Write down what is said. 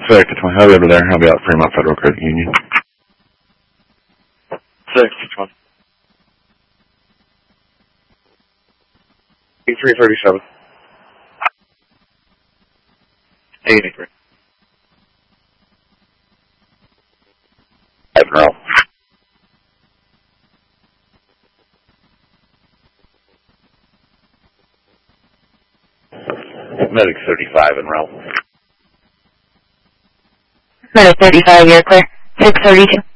6, it's my hubby over there. I'll be out Fremont Federal Credit Union. 6, which one? 337. 83. Admiral. Medic 35 in row. Medic 35, you're clear. 632.